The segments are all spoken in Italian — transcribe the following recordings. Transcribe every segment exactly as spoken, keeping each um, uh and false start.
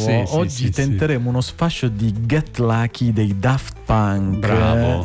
Sì, oggi sì, sì, tenteremo sì. uno sfascio di Get Lucky dei Daft Punk. Bravo.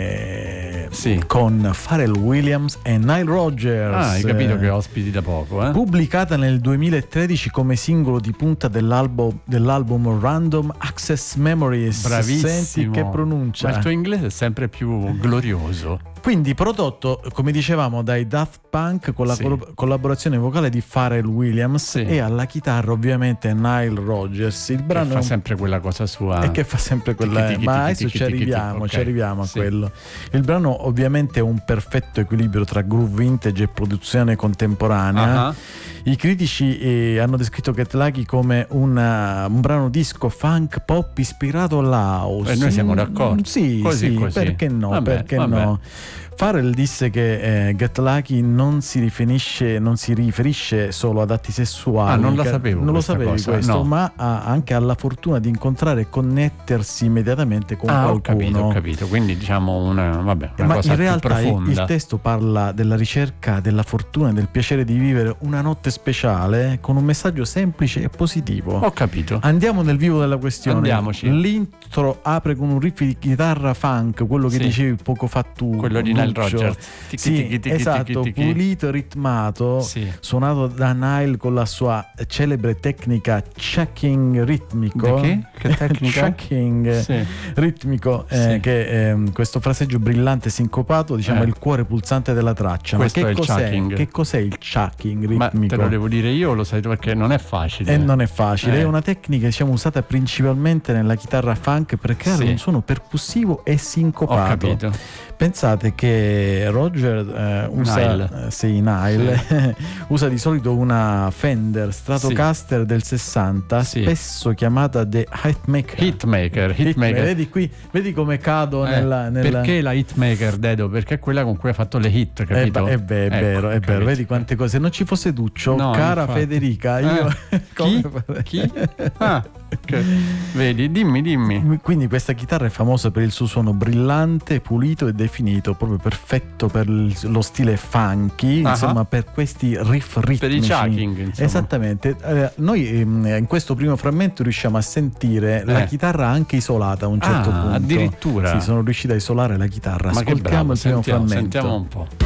Eh, sì. Con Pharrell Williams e Nile Rodgers. Ah, hai capito che ospiti da poco, eh? Pubblicata nel duemilatredici come singolo di punta dell'album, dell'album Random Access Memories. Bravissimo. Senti che pronuncia. Ma il tuo inglese è sempre più glorioso. Quindi prodotto, come dicevamo, dai Daft Punk con la sì. collaborazione vocale di Pharrell Williams sì. e alla chitarra ovviamente Nile Rodgers. Il brano che fa sempre quella cosa sua e che fa sempre quella tiki, tiki, ma adesso tiki, ci arriviamo, okay. ci arriviamo a sì. quello. Il brano ovviamente è un perfetto equilibrio tra groove vintage e produzione contemporanea. Uh-huh. I critici eh, hanno descritto Get Lucky come una, un brano disco funk pop ispirato all'house. E noi siamo d'accordo. Sì, così, sì, così. perché no? Vabbè, perché vabbè. no? Pharrell disse che eh, Get Lucky non si riferisce non si riferisce solo ad atti sessuali. Ah, non la sapevo. Non lo sapevi cosa. questo, no. ma ha anche alla fortuna di incontrare e connettersi immediatamente con ah, qualcuno. Ho capito, ho capito. Quindi diciamo una, vabbè, una ma cosa in realtà più profonda. Il, il testo parla della ricerca della fortuna e del piacere di vivere una notte speciale con un messaggio semplice e positivo. Ho capito. Andiamo nel vivo della questione. Andiamoci. L'intro apre con un riff di chitarra funk, quello che sì. dicevi poco fa tu. Quello di Nile Rodgers. Tiki, sì, tiki, tiki, esatto, tiki, tiki. Pulito, ritmato, sì. suonato da Nile con la sua celebre tecnica checking ritmico. Di che? Che tecnica? Checking sì. ritmico, eh, sì. che eh, questo fraseggio brillante sincopato, diciamo, eh. è il cuore pulsante della traccia. Questo Ma che è il cos'è? chucking. Che cos'è il chucking ritmico? Ma te lo devo dire io, lo sai tu, perché non è facile. E non è facile, eh. è una tecnica diciamo usata principalmente nella chitarra funk per creare sì. un suono percussivo e sincopato. Ho capito. Pensate che Roger eh, usa Nile, eh, sì, Nile sì. usa di solito una Fender Stratocaster sì. del sessanta, sì. spesso chiamata The Hitmaker. Hitmaker, Hitmaker. Hitmaker. Vedi qui, vedi come cado eh, nella, nella... Perché la Hitmaker, Dedo? Perché è quella con cui ha fatto le hit, capito? Eh, è, beh, è ecco, vero, è capito. vero. Vedi quante cose. Se non ci fosse Duccio, no, cara infatti. Federica, io eh. Chi? Chi? Ah, okay. Vedi, dimmi, dimmi. Quindi questa chitarra è famosa per il suo suono brillante, pulito e definito, proprio perfetto per lo stile funky, uh-huh. insomma, per questi riff ritmici. Per i chucking, insomma. Esattamente. Eh, noi in questo primo frammento riusciamo a sentire eh. la chitarra anche isolata a un certo ah, punto. Addirittura. Sì, sono riuscito a isolare la chitarra. Ma Ascoltiamo che bravo, il primo sentiamo, frammento. Sentiamo un po'.